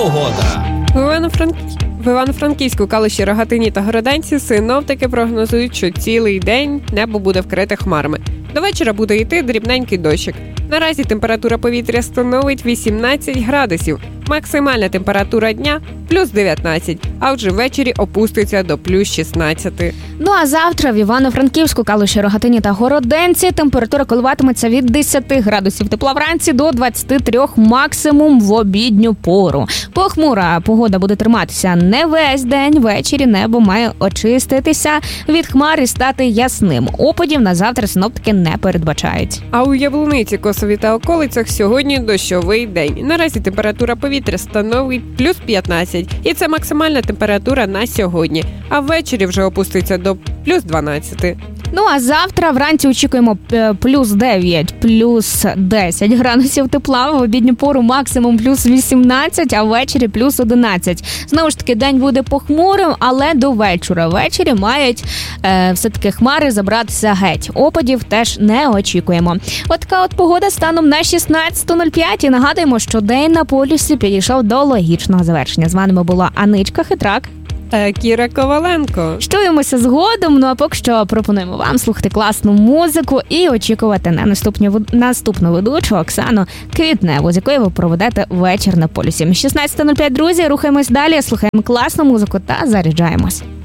Погода. В Івано-Франківську, Калуші, Рогатині та Городенці синоптики прогнозують, що цілий день небо буде вкрите хмарами. До вечора буде йти дрібненький дощик. Наразі температура повітря становить 18 градусів. Максимальна температура дня – плюс 19, а отже ввечері опуститься до плюс 16. Ну а завтра в Івано-Франківську, Калуші, Рогатині та Городенці температура коливатиметься від 10 градусів тепла вранці до 23 максимум в обідню пору. Похмура погода буде триматися не весь день, ввечері небо має очиститися від хмар і стати ясним. Опадів на завтра синоптики не передбачають. А у Яблуниці, Косові та околицях сьогодні дощовий день. Наразі температура повітря становить плюс 15, і це максимальна температура на сьогодні. А ввечері вже опуститься до плюс 12. Ну а завтра вранці очікуємо плюс 9, плюс 10 градусів тепла, в обідню пору максимум плюс 18, а ввечері плюс 11. Знову ж таки, день буде похмурим, але до вечора. Ввечері мають все-таки хмари забратися геть. Опадів теж не очікуємо. От така от погода станом на 16:05. І нагадуємо, що день на полюсі підійшов до логічного завершення. З вами була Аничка Хитрак. Кіра Коваленко. Чуємося згодом, ну а поки що пропонуємо вам слухати класну музику і очікувати на наступну ведучу Оксану Квітневу, з якою ви проведете вечір на полюсі. 16:05, друзі, рухаємось далі, слухаємо класну музику та заряджаємось.